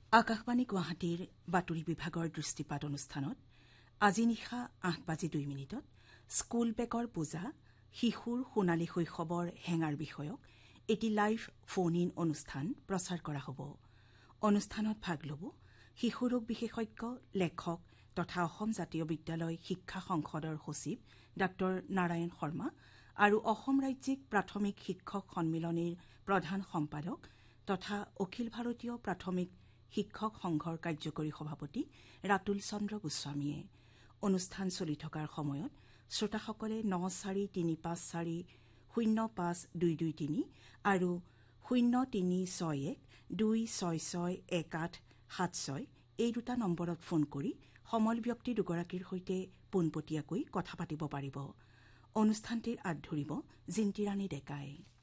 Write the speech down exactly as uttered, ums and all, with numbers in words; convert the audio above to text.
আকাশবাণী গুৱাহাটীৰ বাতৰি বিভাগৰ দৃষ্টিপাত অনুষ্ঠানত আজি নিশা আঠ বাজি দুই মিনিটত স্কুল বেগৰ পূজা শিশুৰ সোণালী শৈশৱৰ হেঙাৰ বিষয়ক এটি লাইভ ফোন ইন অনুষ্ঠান প্ৰচাৰ কৰা হ'ব। অনুষ্ঠানত ভাগ ল'ব শিশু ৰোগ বিশেষজ্ঞ লেখক তথা অসম জাতীয় বিদ্যালয় শিক্ষা সংসদৰ সচিব ডাঃ নাৰায়ণ শৰ্মা আৰু অসম ৰাজ্যিক প্ৰাথমিক শিক্ষক সন্মিলনীৰ প্ৰধান সম্পাদক তথা অখিল ভাৰতীয় প্ৰাথমিক শিক্ষক সংঘৰ কাৰ্যকৰী সভাপতি ৰাতুল চন্দ্ৰ গোস্বামীয়ে অনুষ্ঠান চলি থকাৰ সময়ত শ্ৰোতাসকলে ন চাৰি তিনি পাঁচ চাৰি শূন্য পাঁচ দুই দুই তিনি আৰু শূন্য তিনি ছয় এক দুই ছয় ছয় এক আঠ সাত ছয় এই দুটা নম্বৰত ফোন কৰি সমল ব্যক্তি দুগৰাকীৰ সৈতে পোনপটীয়াকৈ কথা পাতিব পাৰিব। অনুষ্ঠানটিৰ আঁত ধৰিব জিন্তিৰাণী ডেকাই।